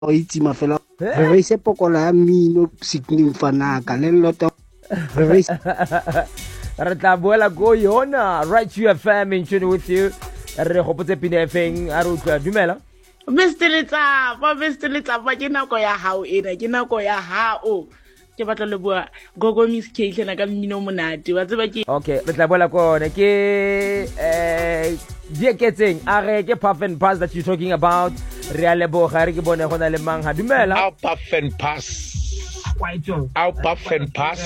o itse mafela re reise pokola ya mmino sikning fanaka le loto re reise re tla boela go yona right UFM in tune with you re gopotse pina efeng a re utlwa dumela Mr. Letsapa ke nako ya hao ena ke nako ya hao ke batla le bua gogo Miss Kate na ka mmino monate wa tseba ke okay re tla boela kone ke dieketseng a re ke puff and pass that you talking about re a leboga re ke bone gona le mang ha dumela Our puff and pass. Our puff and pass.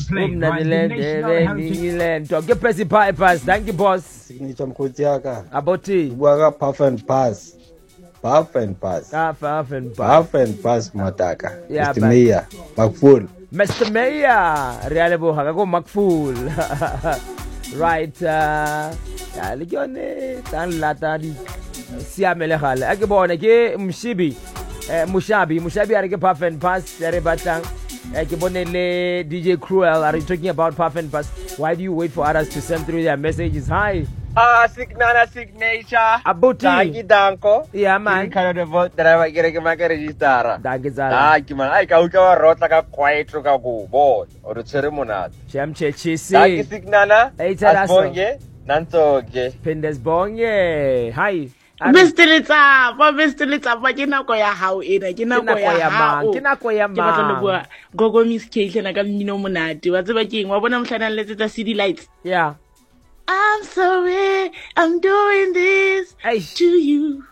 Ke presi pass thank you boss signature mkhotsi yaka aboti bua ka puff and pass puff and pass mataka Yeah, Mr. Mayor Makful Mr. Mayor re a leboga ka go Makful right ya le yone tan lata di siamele gale a ke bone ke Mushabi are ke puff and pass re batlang ke bone le DJ Cruel are talking about puff and pass. Why do you wait for others to send through their messages? Hi Signana signature Abuti danko yeah man kind of vote driver ke maka register dagizala ke man ai ka utlwa rotla ka quiet ka go bo o re tsere monate chechisi ke signana asibonge nantoke Pendes bonge hi Mr. Letsapa ke nako ya hao ena ke nako ya hao ke nako ya ke batla le bua gogo Miss Kate na ka mmino monate wa tseba ke eng wa bona mhlana le tsetsa CD lights yeah I'm sorry I'm doing this to you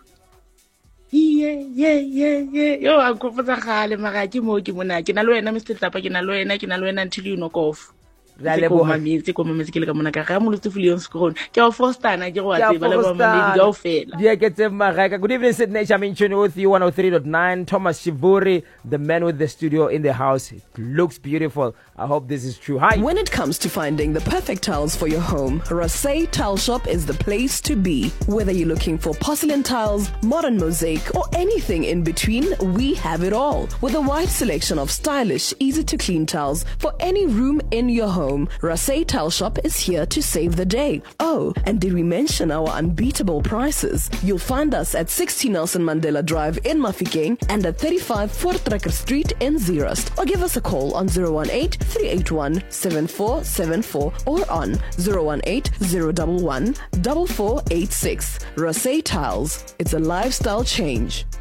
yeah yo a kopotsa gale maga ke mo ke mona ke na le wena Mr. Letsapa ke na le wena until you knock off la leboga ko mametse ke le ka mona ka ga mo lutse fulion scroll ke o forstana ke go a tseba le ba mamedi ga o fela dieketse magaka good evening Sydney I'm in tune with you 103.9 Thomas Shivuri the man with the studio in the house it looks beautiful I hope this is true hi When it comes to finding the perfect tiles for your home, Rasay Tile Shop is the place to be. Whether you're looking for porcelain tiles, modern mosaic, or anything in between, we have it all. With a wide selection of stylish, easy-to-clean tiles for any room in your home, Rasay Tile Shop is here to save the day. Oh, and did we mention our unbeatable prices? You'll find us at 60 Nelson Mandela Drive in Mafikeng and at 35 Voortrekker Street in Zeerust. Or give us a call on 018-381-7474 or on 018-011-4486. Rasay Tiles. It's a lifestyle change.